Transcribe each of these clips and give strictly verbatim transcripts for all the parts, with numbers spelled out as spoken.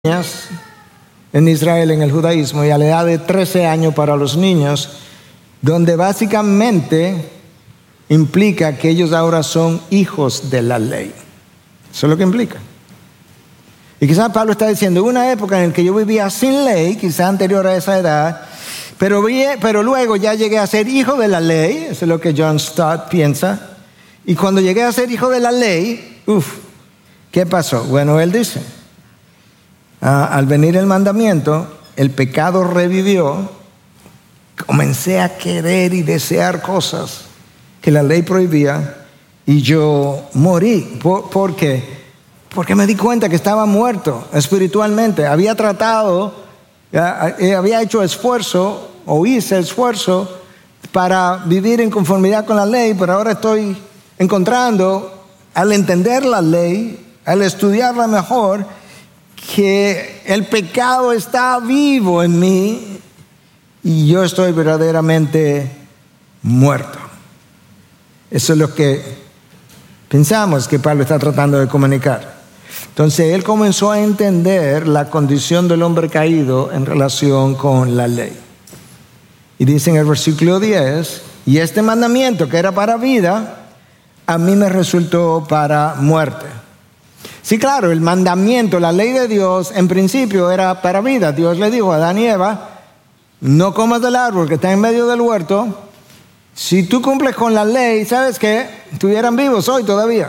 niñas en Israel, en el judaísmo, y a la edad de trece años para los niños, donde básicamente implica que ellos ahora son hijos de la ley. Eso es lo que implica. Y quizás Pablo está diciendo, una época en la que yo vivía sin ley, quizás anterior a esa edad, pero, vi, pero luego ya llegué a ser hijo de la ley, eso es lo que John Stott piensa, y cuando llegué a ser hijo de la ley, uff, ¿qué pasó? Bueno, él dice, ah, al venir el mandamiento, el pecado revivió, comencé a querer y desear cosas que la ley prohibía, y yo morí. ¿Por, ¿por qué? Porque me di cuenta que estaba muerto espiritualmente. Había tratado, había hecho esfuerzo, o hice esfuerzo para vivir en conformidad con la ley, pero ahora estoy encontrando, al entender la ley, al estudiarla mejor, que el pecado está vivo en mí y yo estoy verdaderamente muerto. Eso es lo que pensamos que Pablo está tratando de comunicar. Entonces él comenzó a entender la condición del hombre caído en relación con la ley. Y dice en el versículo diez, y este mandamiento que era para vida, a mí me resultó para muerte. Sí, claro, el mandamiento, la ley de Dios, en principio era para vida. Dios le dijo a Adán y Eva, no comas del árbol que está en medio del huerto. Si tú cumples con la ley, ¿sabes qué? Estuvieran vivos hoy todavía.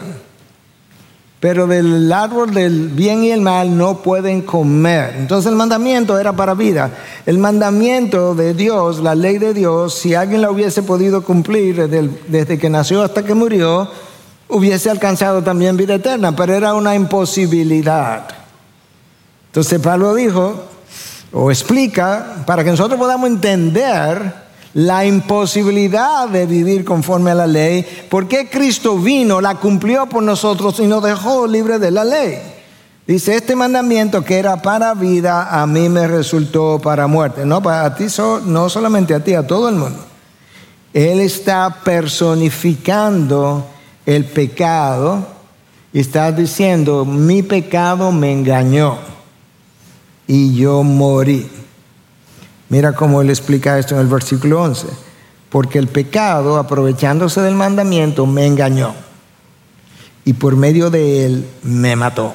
Pero del árbol del bien y el mal no pueden comer. Entonces el mandamiento era para vida. El mandamiento de Dios, la ley de Dios, si alguien la hubiese podido cumplir desde, el, desde que nació hasta que murió, hubiese alcanzado también vida eterna, pero era una imposibilidad. Entonces Pablo dijo, o explica, para que nosotros podamos entender la imposibilidad de vivir conforme a la ley, por qué Cristo vino, la cumplió por nosotros y nos dejó libres de la ley. Dice, este mandamiento que era para vida, a mí me resultó para muerte. No, para a ti, no solamente a ti, a todo el mundo. Él está personificando el pecado y está diciendo, mi pecado me engañó y yo morí. Mira cómo él explica esto en el versículo once. Porque el pecado, aprovechándose del mandamiento, me engañó y por medio de él me mató.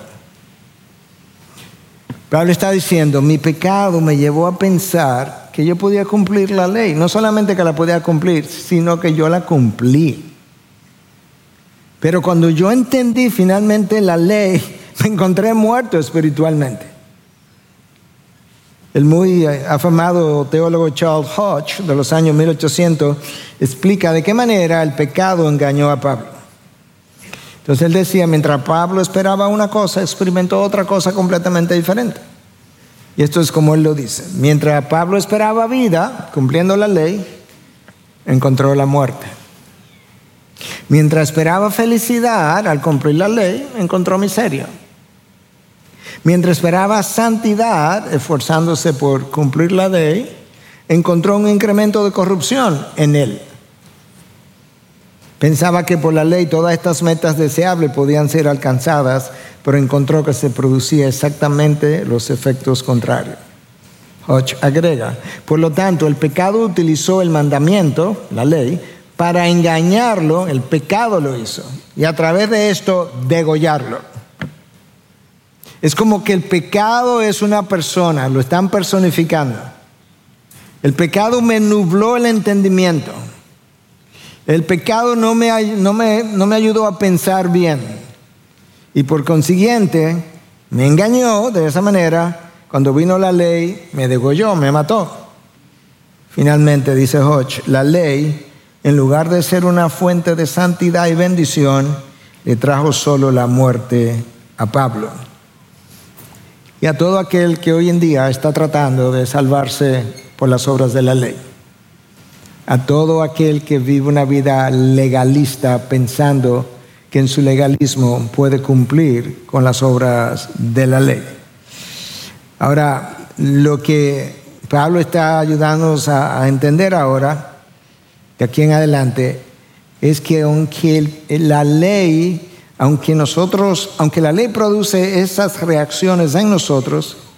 Pablo está diciendo, mi pecado me llevó a pensar que yo podía cumplir la ley. No solamente que la podía cumplir, sino que yo la cumplí. Pero cuando yo entendí finalmente la ley, me encontré muerto espiritualmente. El muy afamado teólogo Charles Hodge, de los años mil ochocientos, explica de qué manera el pecado engañó a Pablo. Entonces él decía, mientras Pablo esperaba una cosa, experimentó otra cosa completamente diferente. Y esto es como él lo dice. Mientras Pablo esperaba vida, cumpliendo la ley, encontró la muerte. Mientras esperaba felicidad, al cumplir la ley, encontró miseria. Mientras esperaba santidad, esforzándose por cumplir la ley, encontró un incremento de corrupción en él. Pensaba que por la ley todas estas metas deseables podían ser alcanzadas, pero encontró que se producía exactamente los efectos contrarios. Hodge agrega, por lo tanto, el pecado utilizó el mandamiento, la ley, para engañarlo, el pecado lo hizo, y a través de esto degollarlo. Es como que el pecado es una persona, lo están personificando. El pecado me nubló el entendimiento. El pecado no me, no me, no me ayudó a pensar bien. Y por consiguiente, me engañó de esa manera. Cuando vino la ley, me degolló, me mató. Finalmente, dice Hodge, la ley, en lugar de ser una fuente de santidad y bendición, le trajo solo la muerte a Pablo. Y a todo aquel que hoy en día está tratando de salvarse por las obras de la ley. A todo aquel que vive una vida legalista pensando que en su legalismo puede cumplir con las obras de la ley. Ahora, lo que Pablo está ayudándonos a, a entender ahora, de aquí en adelante, es que aunque el, la ley aunque nosotros, aunque la ley produce esas reacciones en nosotros,